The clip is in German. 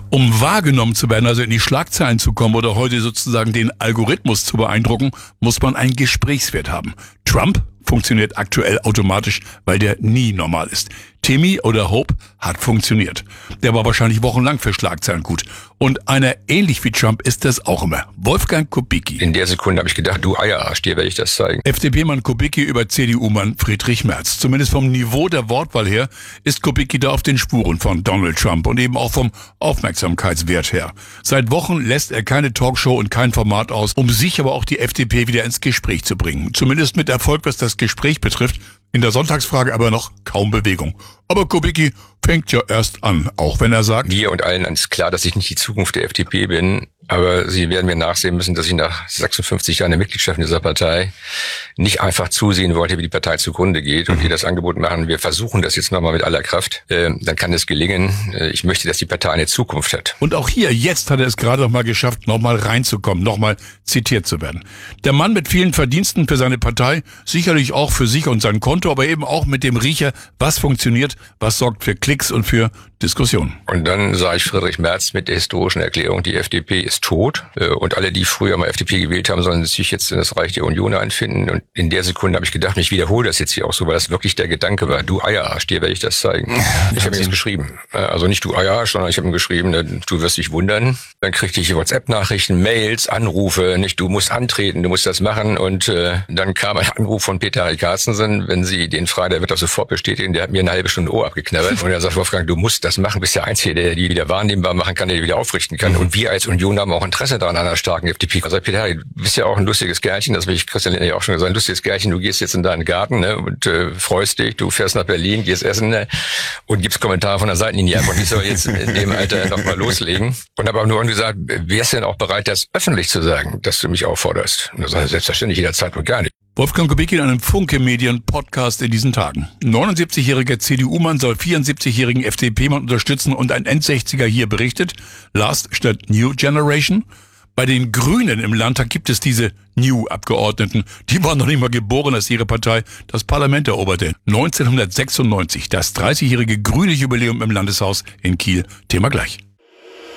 Um wahrgenommen zu werden, also in die Schlagzeilen zu kommen oder heute sozusagen den Algorithmus zu beeindrucken, muss man einen Gesprächswert haben. Trump funktioniert aktuell automatisch, weil der nie normal ist. Timmy oder Hope hat funktioniert. Der war wahrscheinlich wochenlang für Schlagzeilen gut. Und einer ähnlich wie Trump ist das auch immer. Wolfgang Kubicki. In der Sekunde habe ich gedacht, du Eierarsch, dir werde ich das zeigen. FDP-Mann Kubicki über CDU-Mann Friedrich Merz. Zumindest vom Niveau der Wortwahl her ist Kubicki da auf den Spuren von Donald Trump und eben auch vom Aufmerksamkeitswert her. Seit Wochen lässt er keine Talkshow und kein Format aus, um sich aber auch die FDP wieder ins Gespräch zu bringen. Zumindest mit Erfolg, was das Gespräch betrifft. In der Sonntagsfrage aber noch kaum Bewegung. Aber Kubicki fängt ja erst an, auch wenn er sagt: Mir und allen ist klar, dass ich nicht die Zukunft der FDP bin, aber Sie werden mir nachsehen müssen, dass ich nach 56 Jahren der Mitgliedschaft in dieser Partei nicht einfach zusehen wollte, wie die Partei zugrunde geht und wir das Angebot machen, wir versuchen das jetzt nochmal mit aller Kraft, dann kann es gelingen. Ich möchte, dass die Partei eine Zukunft hat. Und auch hier, jetzt hat er es gerade noch mal geschafft, nochmal reinzukommen, nochmal zitiert zu werden. Der Mann mit vielen Verdiensten für seine Partei, sicherlich auch für sich und sein Konto, aber eben auch mit dem Riecher, was funktioniert, was sorgt für Klicks und für Diskussionen. Und dann sah ich Friedrich Merz mit der historischen Erklärung, die FDP ist tot und alle, die früher mal FDP gewählt haben, sollen sich jetzt in das Reich der Union einfinden. Und in der Sekunde habe ich gedacht, ich wiederhole das jetzt hier auch so, weil das wirklich der Gedanke war. Du Eierarsch, dir werde ich das zeigen. Ich habe ihm das geschrieben. Also nicht du Eierarsch, sondern ich habe ihm geschrieben, du wirst dich wundern. Dann kriegte ich WhatsApp-Nachrichten, Mails, Anrufe, nicht du musst antreten, du musst das machen. Und dann kam ein Anruf von Peter Harry Carstensen, wenn Sie den fragen, der wird das sofort bestätigen, der hat mir eine halbe Stunde Ohr abgeknabbert. Und er sagt, Wolfgang, du musst das machen, bist der Einzige, der die wieder wahrnehmbar machen kann, der die wieder aufrichten kann. Und wir als Union haben auch Interesse daran, an einer starken FDP. Also Peter Harry, du bist ja auch ein lustiges Kerlchen, das will ich Christian Lindner ja auch schon gesagt, ein lustiges Kerlchen, du gehst jetzt in deinen Garten, ne, und freust dich, du fährst nach Berlin, gehst essen, ne, und gibst Kommentare von der Seitenlinie ab und ich soll jetzt in dem Alter noch mal loslegen. Und habe aber nur gesagt, wärst du denn auch bereit, das öffentlich zu sagen, dass du mich aufforderst? Und das sagt selbstverständlich jederzeit und gar nicht. Wolfgang Kubicki in einem Funke-Medien-Podcast in diesen Tagen. 79-jähriger CDU-Mann soll 74-jährigen FDP-Mann unterstützen und ein End-60er hier berichtet. Last statt New Generation. Bei den Grünen im Landtag gibt es diese New-Abgeordneten. Die waren noch nicht mal geboren, als ihre Partei das Parlament eroberte. 1996, das 30-jährige grüne Jubiläum im Landeshaus in Kiel. Thema gleich.